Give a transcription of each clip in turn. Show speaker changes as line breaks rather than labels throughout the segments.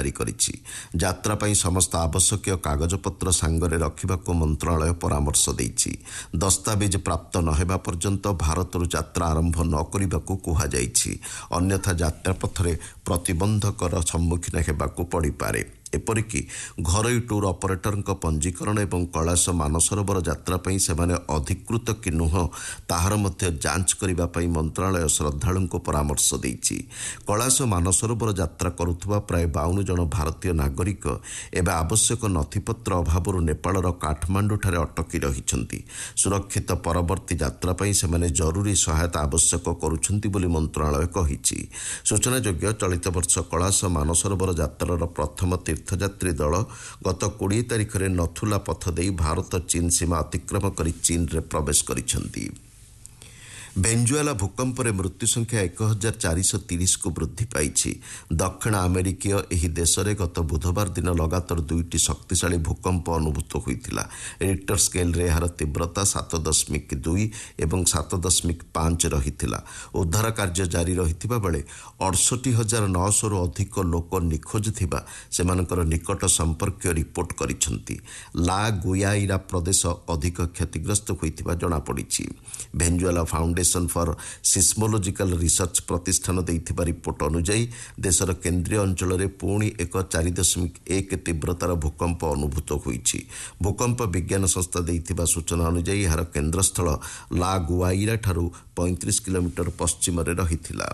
ଜାରି କରିଛି। ଯାତ୍ରା ପାଇଁ ସମସ୍ତ ଆବଶ୍ୟକୀୟ କାଗଜପତ୍ର ସାଙ୍ଗରେ ରଖିବାକୁ ମନ୍ତ୍ରଣାଳୟ ପରାମର୍ଶ ଦେଇଛି। ଦସ୍ତାବିଜ ପ୍ରାପ୍ତ ନ ହେବା ପର୍ଯ୍ୟନ୍ତ ଭାରତରୁ ଯାତ୍ରା ଆରମ୍ଭ ନ କରିବାକୁ କୁହାଯାଇଛି। ଅନ୍ୟଥା ଯାତ୍ରାପଥରେ ପ୍ରତିବନ୍ଧକର ସମ୍ମୁଖୀନ ହେବାକୁ ପଡ଼ିପାରେ। ଏପରିକି ଘରୋଇ ଟୁର୍ ଅପରେଟରଙ୍କ ପଞ୍ଜୀକରଣ ଏବଂ କୈଳାସ ମାନସରୋବର ଯାତ୍ରା ପାଇଁ ସେମାନେ ଅଧିକୃତ କି ନୁହଁ ତାହାର ମଧ୍ୟ ଯାଞ୍ଚ କରିବା ପାଇଁ ମନ୍ତ୍ରଣାଳୟ ଶ୍ରଦ୍ଧାଳୁଙ୍କୁ ପରାମର୍ଶ ଦେଇଛି। କୈଳାସ ମାନସରୋବର ଯାତ୍ରା କରୁଥିବା ପ୍ରାୟ 52 ଜଣ ଭାରତୀୟ ନାଗରିକ ଏବେ ଆବଶ୍ୟକ ନଥିପତ୍ର ଅଭାବରୁ ନେପାଳର କାଠମାଣ୍ଡୁଠାରେ ଅଟକି ରହିଛନ୍ତି। ସୁରକ୍ଷିତ ପରବର୍ତ୍ତୀ ଯାତ୍ରା ପାଇଁ ସେମାନେ ଜରୁରୀ ସହାୟତା ଆବଶ୍ୟକ କରୁଛନ୍ତି ବୋଲି ମନ୍ତ୍ରଣାଳୟ କହିଛି। ସୂଚନାଯୋଗ୍ୟ, ଚଳିତ ବର୍ଷ କୈଳାସ ମାନସରୋବର ଯାତ୍ରାର ପ୍ରଥମ ତୀର୍ଥଯାତ୍ରୀ ଦଳ ଗତ 20 ତାରିଖରେ ନଥୁଲା ପଥ ଦେଇ ଭାରତ ଚୀନ ସୀମା ଅତିକ୍ରମ କରି ଚୀନରେ ପ୍ରବେଶ କରିଛନ୍ତି। ଭେନେଜୁଏଲା ଭୂକମ୍ପରେ ମୃତ୍ୟୁ ସଂଖ୍ୟା 1430କୁ ବୃଦ୍ଧି ପାଇଛି। ଦକ୍ଷିଣ ଆମେରିକୀୟ ଏହି ଦେଶରେ ଗତ ବୁଧବାର ଦିନ ଲଗାତାର 2ଟି ଶକ୍ତିଶାଳୀ ଭୂକମ୍ପ ଅନୁଭୂତ ହୋଇଥିଲା। ରିକ୍ଟର ସ୍କେଲରେ ଏହାର ତୀବ୍ରତା 7.2 ଏବଂ 7.5 ରହିଥିଲା। ଉଦ୍ଧାର କାର୍ଯ୍ୟ ଜାରି ରହିଥିବା ବେଳେ 68,900ରୁ ଅଧିକ ଲୋକ ନିଖୋଜ ଥିବା ସେମାନଙ୍କର ନିକଟ ସମ୍ପର୍କୀୟ ରିପୋର୍ଟ କରିଛନ୍ତି। ଲା ଗୁୟାଇରା ପ୍ରଦେଶ ଅଧିକ କ୍ଷତିଗ୍ରସ୍ତ ହୋଇଥିବା ଜଣାପଡ଼ିଛି। ଭେନେଜୁଏଲା ଫାଉଣ୍ଡେସନ ଫର ସିସ୍ମୋଲୋଜିକାଲ ରିସର୍ଚ୍ଚ ପ୍ରତିଷ୍ଠାନ ଦେଇଥିବା ରିପୋର୍ଟ ଅନୁଯାୟୀ ଦେଶର କେନ୍ଦ୍ରୀୟ ଅଞ୍ଚଳରେ ପୁଣି ଏକ 4.1 ତୀବ୍ରତାର ଭୂକମ୍ପ ଅନୁଭୂତ ହୋଇଛି। ଭୂକମ୍ପ ବିଜ୍ଞାନ ସଂସ୍ଥା ଦେଇଥିବା ସୂଚନା ଅନୁଯାୟୀ ଏହାର କେନ୍ଦ୍ରସ୍ଥଳ ଲା ଗୁଆଇରା ଠାରୁ 35 କିଲୋମିଟର ପଶ୍ଚିମରେ ରହିଥିଲା।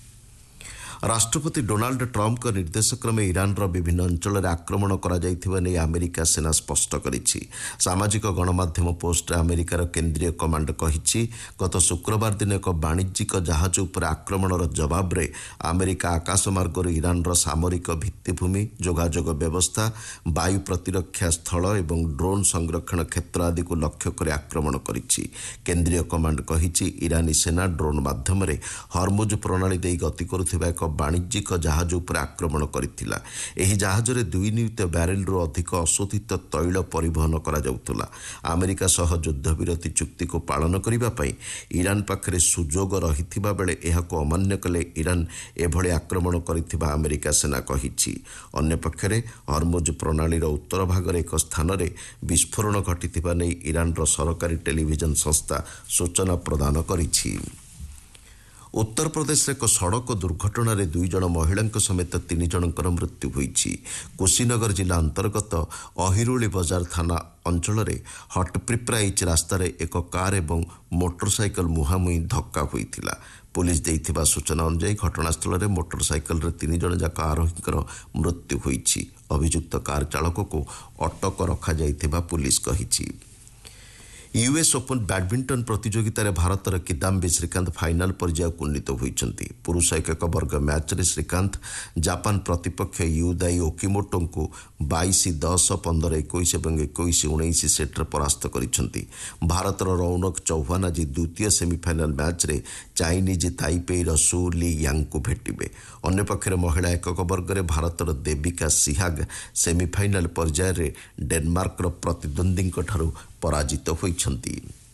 ରାଷ୍ଟ୍ରପତି ଡୋନାଲ୍ଡ ଟ୍ରମ୍ପଙ୍କ ନିର୍ଦ୍ଦେଶକ୍ରମେ ଇରାନର ବିଭିନ୍ନ ଅଞ୍ଚଳରେ ଆକ୍ରମଣ କରାଯାଇଥିବା ନେଇ ଆମେରିକା ସେନା ସ୍ପଷ୍ଟ କରିଛି। ସାମାଜିକ ଗଣମାଧ୍ୟମ ପୋଷ୍ଟରେ ଆମେରିକାର କେନ୍ଦ୍ରୀୟ କମାଣ୍ଡ କହିଛି, ଗତ ଶୁକ୍ରବାର ଦିନ ଏକ ବାଣିଜ୍ୟିକ ଜାହାଜ ଉପରେ ଆକ୍ରମଣର ଜବାବରେ ଆମେରିକା ଆକାଶମାର୍ଗରୁ ଇରାନର ସାମରିକ ଭିତ୍ତିଭୂମି, ଯୋଗାଯୋଗ ବ୍ୟବସ୍ଥା, ବାୟୁ ପ୍ରତିରକ୍ଷା ସ୍ଥଳ ଏବଂ ଡ୍ରୋନ୍ ସଂରକ୍ଷଣ କ୍ଷେତ୍ର ଆଦିକୁ ଲକ୍ଷ୍ୟ କରି ଆକ୍ରମଣ କରିଛି। କେନ୍ଦ୍ରୀୟ କମାଣ୍ଡ କହିଛି, ଇରାନୀ ସେନା ଡ୍ରୋନ୍ ମାଧ୍ୟମରେ ହରମୁଜ ପ୍ରଣାଳୀ ଦେଇ ଗତି କରୁଥିବା ଏକ ବାଣିଜ୍ୟିକ ଜାହାଜ ଉପରେ ଆକ୍ରମଣ କରିଥିଲା। ଏହି ଜାହାଜରେ 2 ନିୟୁତ ବ୍ୟାରେଲରୁ ଅଧିକ ଅଶୋଧିତ ତୈଳ ପରିବହନ କରାଯାଉଥିଲା। ଆମେରିକା ସହ ଯୁଦ୍ଧବିରତି ଚୁକ୍ତିକୁ ପାଳନ କରିବା ପାଇଁ ଇରାନ ପାଖରେ ସୁଯୋଗ ରହିଥିବା ବେଳେ ଏହାକୁ ଅମାନ୍ୟ କଲେ ଇରାନ ଏଭଳି ଆକ୍ରମଣ କରିଥିବା ଆମେରିକା ସେନା କହିଛି। ଅନ୍ୟପକ୍ଷରେ ହରମୁଜ ପ୍ରଣାଳୀର ଉତ୍ତର ଭାଗରେ ଏକ ସ୍ଥାନରେ ବିସ୍ଫୋରଣ ଘଟିଥିବା ନେଇ ଇରାନର ସରକାରୀ ଟେଲିଭିଜନ ସଂସ୍ଥା ସୂଚନା ପ୍ରଦାନ କରିଛି। ଉତ୍ତରପ୍ରଦେଶରେ ଏକ ସଡ଼କ ଦୁର୍ଘଟଣାରେ 2 ଜଣ ମହିଳାଙ୍କ ସମେତ 3 ଜଣଙ୍କର ମୃତ୍ୟୁ ହୋଇଛି। କୁଶୀନଗର ଜିଲ୍ଲା ଅନ୍ତର୍ଗତ ଅହିରୁଳି ବଜାର ଥାନା ଅଞ୍ଚଳରେ ହଟପ୍ରିପ୍ରାଇଚ୍ ରାସ୍ତାରେ ଏକ କାର ଏବଂ ମୋଟରସାଇକେଲ ମୁହାଁମୁହିଁ ଧକ୍କା ହୋଇଥିଲା। ପୁଲିସ ଦେଇଥିବା ସୂଚନା ଅନୁଯାୟୀ ଘଟଣାସ୍ଥଳରେ ମୋଟରସାଇକେଲରେ 3 ଜଣ ଯାକ ଆରୋହୀଙ୍କର ମୃତ୍ୟୁ ହୋଇଛି। ଅଭିଯୁକ୍ତ କାର ଚାଳକକୁ ଅଟକ ରଖାଯାଇଥିବା ପୁଲିସ କହିଛି। ୟୁଏସ୍ ଓପନ୍ ବ୍ୟାଡମିଣ୍ଟନ ପ୍ରତିଯୋଗିତାରେ ଭାରତର କିଦାମ୍ବି ଶ୍ରୀକାନ୍ତ ଫାଇନାଲ ପର୍ଯ୍ୟାୟକୁ ଉନ୍ନୀତ ହୋଇଛନ୍ତି। ପୁରୁଷ ଏକକ ବର୍ଗ ମ୍ୟାଚ୍ରେ ଶ୍ରୀକାନ୍ତ ଜାପାନ ପ୍ରତିପକ୍ଷ ୟୁଦାଇ ଓକିମୋଟୋଙ୍କୁ 22-10, 15-21 ଏବଂ 21-19 ସେଟ୍ରେ ପରାସ୍ତ କରିଛନ୍ତି। ଭାରତର ରୌନକ ଚୌହାନ ଆଜି ଦ୍ୱିତୀୟ ସେମିଫାଇନାଲ ମ୍ୟାଚ୍ରେ ଚାଇନିଜ୍ ତାଇପେଇର ସୁ ଲି ୟାଙ୍ଗଙ୍କୁ ଭେଟିବେ। ଅନ୍ୟପକ୍ଷରେ ମହିଳା ଏକକ ବର୍ଗରେ ଭାରତର ଦେବିକା ସିହାଗ ସେମିଫାଇନାଲ ପର୍ଯ୍ୟାୟରେ ଡେନମାର୍କର ପ୍ରତିଦ୍ୱନ୍ଦ୍ୱୀଙ୍କଠାରୁ ପରାଜିତ ହୋଇଛନ୍ତି।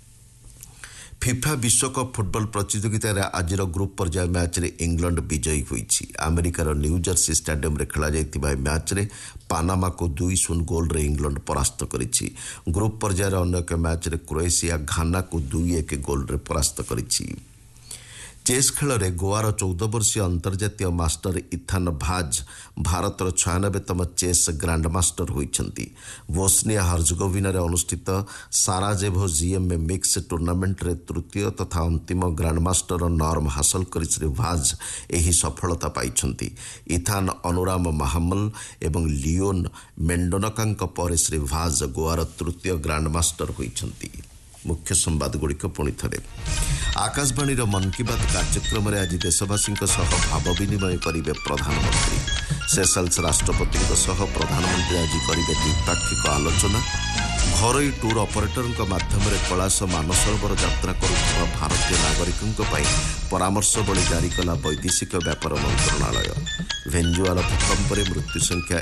ଫିଫା ବିଶ୍ୱକପ୍ ଫୁଟବଲ ପ୍ରତିଯୋଗିତାରେ ଆଜିର ଗ୍ରୁପ୍ ପର୍ଯ୍ୟାୟ ମ୍ୟାଚ୍ରେ ଇଂଲଣ୍ଡ ବିଜୟୀ ହୋଇଛି। ଆମେରିକାର ନ୍ୟୁଜର୍ସି ଷ୍ଟାଡିୟମରେ ଖେଳାଯାଇଥିବା ଏହି ମ୍ୟାଚ୍ରେ ପାନାମାକୁ 2-0 ଗୋଲରେ ଇଂଲଣ୍ଡ ପରାସ୍ତ କରିଛି। ଗ୍ରୁପ୍ ପର୍ଯ୍ୟାୟରେ ଅନ୍ୟ ଏକ ମ୍ୟାଚ୍ରେ କ୍ରୋଏସିଆ ଘାନାକୁ 2-1 ଗୋଲରେ ପରାସ୍ତ କରିଛି। ଚେସ୍ ଖେଳରେ ଗୋଆର 14 ବର୍ଷୀୟ ଅନ୍ତର୍ଜାତୀୟ ମାଷ୍ଟର ଇଥାନ ଭାଜ୍ ଭାରତର 96ତମ ଚେସ୍ ଗ୍ରାଣ୍ଡମାଷ୍ଟର ହୋଇଛନ୍ତି। ବୋସ୍ନିଆ ହର୍ଜଗୋଭିନାରେ ଅନୁଷ୍ଠିତ ସାରାଜେଭୋ ଜିଏମ୍ଏ ମିକ୍ସ ଟୁର୍ଣ୍ଣାମେଣ୍ଟରେ ତୃତୀୟ ତଥା ଅନ୍ତିମ ଗ୍ରାଣ୍ଡମାଷ୍ଟର ନର୍ମ ହାସଲ କରି ଶ୍ରୀ ଭାଜ୍ ଏହି ସଫଳତା ପାଇଛନ୍ତି। ଇଥାନ ଅନୁରାମ ମାହାମଲ ଏବଂ ଲିଓନ ମେଣ୍ଡୋନକାଙ୍କ ପରେ ଶ୍ରୀ ଭାଜ୍ ଗୋଆର ତୃତୀୟ ଗ୍ରାଣ୍ଡମାଷ୍ଟର ହୋଇଛନ୍ତି। ମୁଖ୍ୟ ସମ୍ବାଦଗୁଡ଼ିକ ପୁଣି ଥରେ। ଆକାଶବାଣୀର ମନ୍ କି ବାତ୍ କାର୍ଯ୍ୟକ୍ରମରେ ଆଜି ଦେଶବାସୀଙ୍କ ସହ ଭାବ ବିନିମୟ କରିବେ ପ୍ରଧାନମନ୍ତ୍ରୀ। ସେସେଲ୍ସ ରାଷ୍ଟ୍ରପତିଙ୍କ ସହ ପ୍ରଧାନମନ୍ତ୍ରୀ ଆଜି କରିବେ ଦ୍ୱିପାକ୍ଷିକ ଆଲୋଚନା। ଘରୋଇ ଟୁର୍ ଅପରେଟରଙ୍କ ମାଧ୍ୟମରେ କୈଳାସ ମାନସରୋବର ଯାତ୍ରା କରୁଥିବା ଭାରତୀୟ ନାଗରିକଙ୍କ ପାଇଁ ପରାମର୍ଶବଳୀ ଜାରି କଲା ବୈଦେଶିକ ବ୍ୟାପାର ମନ୍ତ୍ରଣାଳୟ। ଭେନେଜୁଏଲା ଭୂକମ୍ପରେ ମୃତ୍ୟୁ ସଂଖ୍ୟା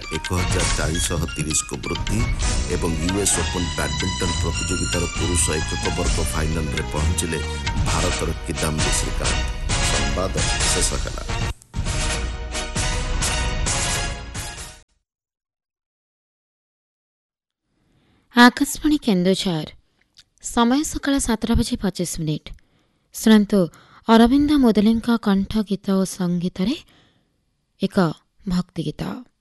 1430କୁ ବୃଦ୍ଧି ଏବଂ ୟୁଏସ୍ ଓପନ୍ ବ୍ୟାଡମିଣ୍ଟନ ପ୍ରତିଯୋଗିତାର ପୁରୁଷ ଏକକ ବର୍ଗ ଫାଇନାଲରେ ପହଞ୍ଚିଲେ ଭାରତର କିଦାମ୍ବି ଶ୍ରୀକାନ୍ତ। ସମ୍ବାଦ ଶେଷ ହେଲା।
आकाशवाणी केन्दुझर समय सकाळ 7:25 ଶୁଣନ୍ତୁ ଅରବିନ୍ଦ ମୁଦଲିଙ୍କ କଣ୍ଠ ଗୀତ ଓ ସଙ୍ଗୀତରେ ଏକ ଭକ୍ତି ଗୀତ।